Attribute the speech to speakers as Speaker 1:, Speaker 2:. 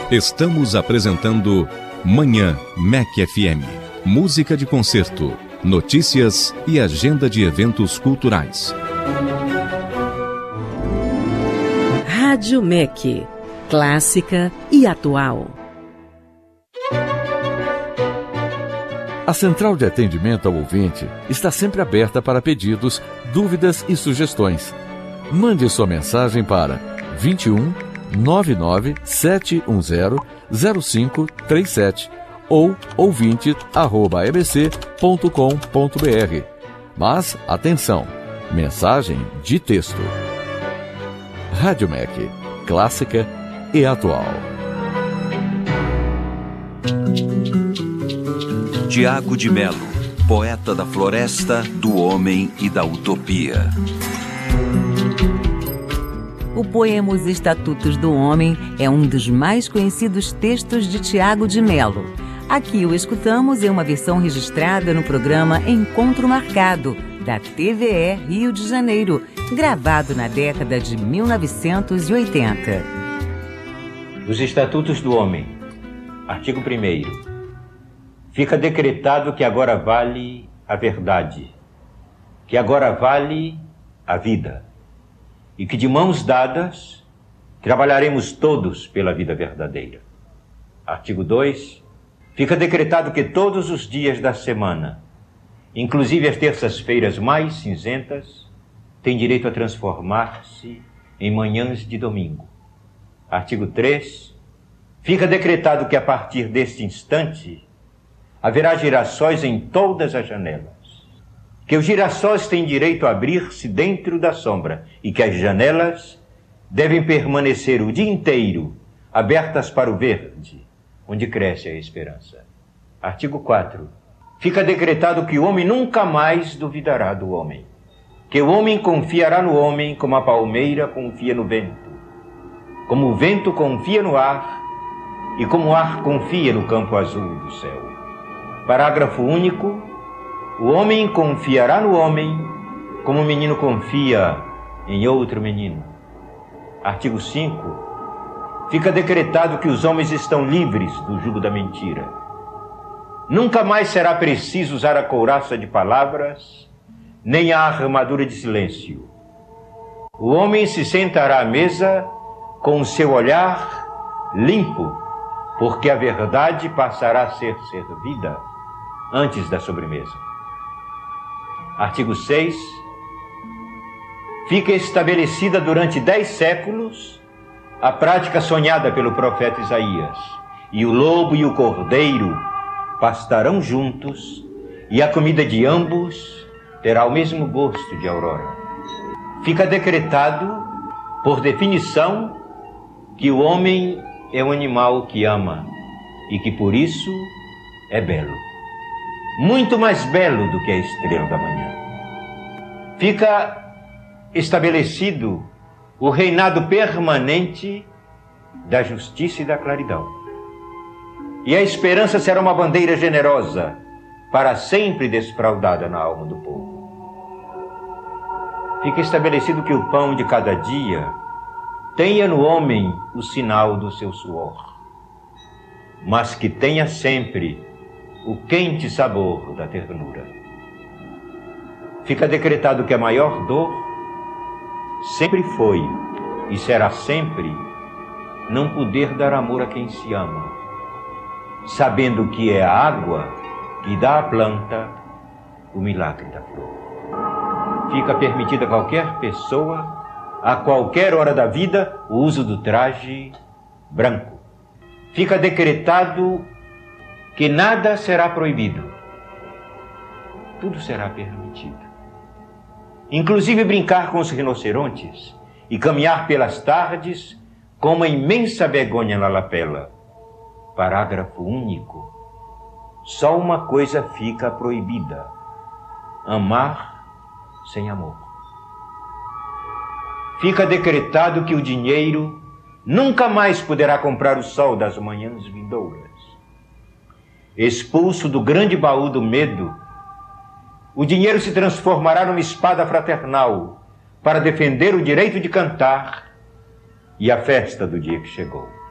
Speaker 1: Estamos apresentando Manhã MEC FM. Música de concerto, notícias e agenda de eventos culturais.
Speaker 2: Rádio MEC, clássica e atual.
Speaker 3: A Central de Atendimento ao Ouvinte está sempre aberta para pedidos, dúvidas e sugestões. Mande sua mensagem para 21 99 710 0537 ou ouvinte@ebc.com.br. Mas, atenção, mensagem de texto. Rádio MEC, clássica e atual.
Speaker 4: Tiago de Melo, poeta da floresta, do homem e da utopia.
Speaker 5: O poema Os Estatutos do Homem é um dos mais conhecidos textos de Tiago de Melo. Aqui o escutamos em uma versão registrada no programa Encontro Marcado, da TVE Rio de Janeiro, gravado na década de 1980.
Speaker 6: Os Estatutos do Homem, artigo 1º. Fica decretado que agora vale a verdade, que agora vale a vida, e que de mãos dadas trabalharemos todos pela vida verdadeira. Artigo 2. Fica decretado que todos os dias da semana, inclusive as terças-feiras mais cinzentas, têm direito a transformar-se em manhãs de domingo. Artigo 3. Fica decretado que a partir deste instante haverá girassóis em todas as janelas, que os girassóis têm direito a abrir-se dentro da sombra e que as janelas devem permanecer o dia inteiro abertas para o verde, onde cresce a esperança. Artigo 4. Fica decretado que o homem nunca mais duvidará do homem, que o homem confiará no homem como a palmeira confia no vento, como o vento confia no ar e como o ar confia no campo azul do céu. Parágrafo único. O homem confiará no homem como o menino confia em outro menino. Artigo 5. Fica decretado que os homens estão livres do jugo da mentira. Nunca mais será preciso usar a couraça de palavras, nem a armadura de silêncio. O homem se sentará à mesa com o seu olhar limpo, porque a verdade passará a ser servida antes da sobremesa. Artigo 6. Fica estabelecida durante 10 séculos a prática sonhada pelo profeta Isaías, e o lobo e o cordeiro pastarão juntos, e a comida de ambos terá o mesmo gosto de aurora. Fica decretado, por definição, que o homem é um animal que ama, e que por isso é belo. Muito mais belo do que a estrela da manhã. Fica estabelecido o reinado permanente da justiça e da claridão. E a esperança será uma bandeira generosa, para sempre desfraldada na alma do povo. Fica estabelecido que o pão de cada dia tenha no homem o sinal do seu suor, mas que tenha sempre o quente sabor da ternura. Fica decretado que a maior dor sempre foi e será sempre não poder dar amor a quem se ama, sabendo que é a água que dá à planta o milagre da flor. Fica permitida a qualquer pessoa, a qualquer hora da vida, o uso do traje branco. Fica decretado que nada será proibido, tudo será permitido. Inclusive brincar com os rinocerontes e caminhar pelas tardes com uma imensa begonha na lapela. Parágrafo único. Só uma coisa fica proibida: amar sem amor. Fica decretado que o dinheiro nunca mais poderá comprar o sol das manhãs vindouras. Expulso do grande baú do medo, o dinheiro se transformará numa espada fraternal para defender o direito de cantar e a festa do dia que chegou.